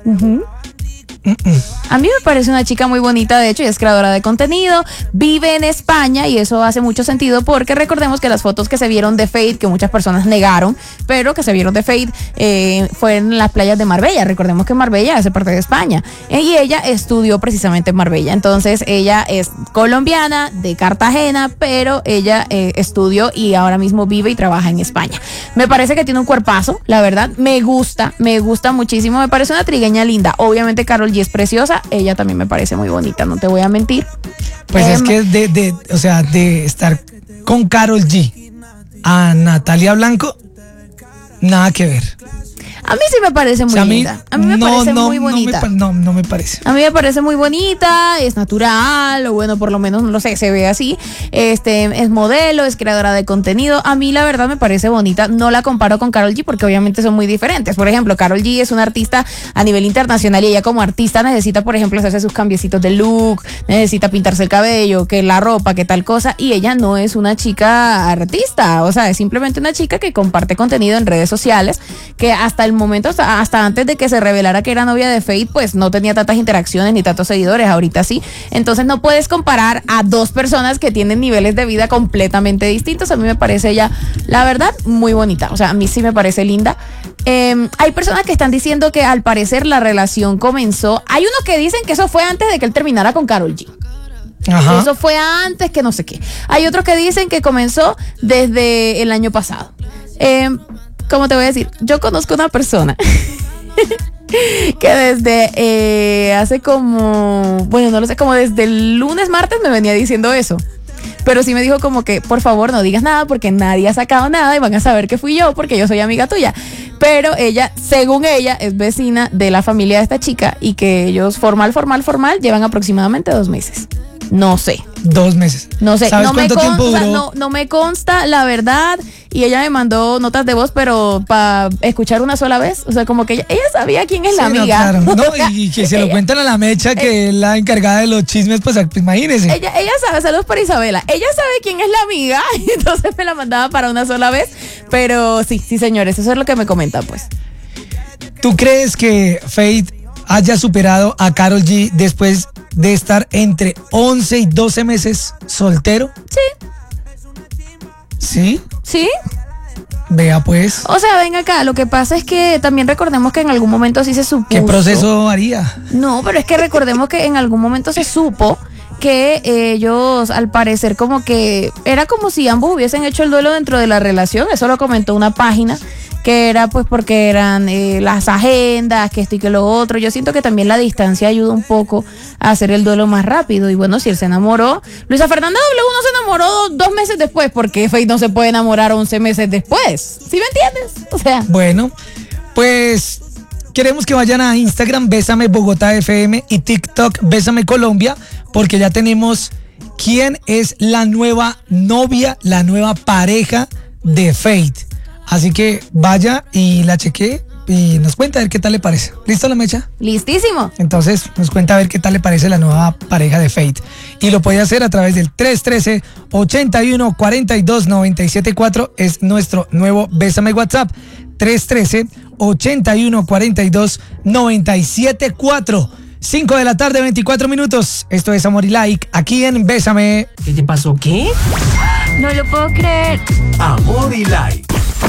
A mí me parece una chica muy bonita, de hecho, y es creadora de contenido, vive en España y eso hace mucho sentido porque recordemos que las fotos que se vieron de Fate, que muchas personas negaron, pero que se vieron de Fate fue en las playas de Marbella. Recordemos que Marbella hace parte de España y ella estudió precisamente en Marbella, entonces ella es colombiana, de Cartagena, pero ella estudió y ahora mismo vive y trabaja en España. Me parece que tiene un cuerpazo, la verdad, me gusta muchísimo, me parece una trigueña linda. Obviamente Karol G es preciosa, ella también me parece muy bonita, no te voy a mentir. Pues es que de estar con Karol G a Natalia Blanco, nada que ver. A mí sí me parece muy linda. A mí me parece muy bonita. No me parece. A mí me parece muy bonita, es natural, o bueno, por lo menos, no lo sé, se ve así. Es modelo, es creadora de contenido. A mí la verdad me parece bonita. No la comparo con Karol G porque obviamente son muy diferentes. Por ejemplo, Karol G es una artista a nivel internacional y ella como artista necesita, por ejemplo, hacerse sus cambiecitos de look, necesita pintarse el cabello, que la ropa, que tal cosa. Y ella no es una chica artista, o sea, es simplemente una chica que comparte contenido en redes sociales, que hasta el momento, hasta antes de que se revelara que era novia de Fate, pues no tenía tantas interacciones ni tantos seguidores, ahorita sí. Entonces no puedes comparar a dos personas que tienen niveles de vida completamente distintos. A mí me parece ella, la verdad, muy bonita. O sea, a mí sí me parece linda. Hay personas que están diciendo que al parecer la relación comenzó. Hay unos que dicen que eso fue antes de que él terminara con Karol G. Ajá. Eso fue antes que no sé qué. Hay otros que dicen que comenzó desde el año pasado. ¿Cómo te voy a decir? Yo conozco una persona que desde hace como, bueno, no lo sé, como desde el lunes, martes me venía diciendo eso. Pero sí me dijo como que, por favor, no digas nada porque nadie ha sacado nada y van a saber que fui yo porque yo soy amiga tuya. Pero ella, según ella, es vecina de la familia de esta chica y que ellos formal, llevan aproximadamente 2 meses. No sé. 2 meses. No sé, ¿Sabes cuánto tiempo duró? No me consta la verdad. Y ella me mandó notas de voz, pero para escuchar una sola vez. O sea, como que ella sabía quién es la amiga. Claro. No, y que se lo cuentan a la Mecha, que es la encargada de los chismes, pues imagínese. Ella sabe, saludos para Isabela. Ella sabe quién es la amiga, y entonces me la mandaba para una sola vez. Pero sí, señores, eso es lo que me comentan, pues. ¿Tú crees que Fate haya superado a Karol G después de estar entre 11 y 12 meses soltero? Sí. ¿Sí? ¿Sí? Vea pues. O sea, ven acá, lo que pasa es que también recordemos que en algún momento sí se supo. ¿Qué proceso haría? No, pero es que recordemos que en algún momento se supo que ellos, al parecer, como que era como si ambos hubiesen hecho el duelo dentro de la relación. Eso lo comentó una página, que era pues porque eran las agendas, que esto y que lo otro. Yo siento que también la distancia ayuda un poco a hacer el duelo más rápido. Y bueno, si él se enamoró, Luisa Fernanda W no se enamoró 2 meses después, porque Fate no se puede enamorar 11 meses después. ¿Sí me entiendes? O sea. Bueno, pues queremos que vayan a Instagram, Bésame Bogotá FM, y TikTok, Bésame Colombia, porque ya tenemos quién es la nueva novia, la nueva pareja de Fate. Así que vaya y la chequee y nos cuenta a ver qué tal le parece. ¿Listo, la Mecha? Listísimo. Entonces nos cuenta a ver qué tal le parece la nueva pareja de Fate. Y lo puede hacer a través del 313-8142-974. Es nuestro nuevo Bésame WhatsApp. 313-8142-974. 5 de la tarde, 24 minutos. Esto es Amor y Like, aquí en Bésame. ¿Qué te pasó? ¿Qué? No lo puedo creer. Amor y Like.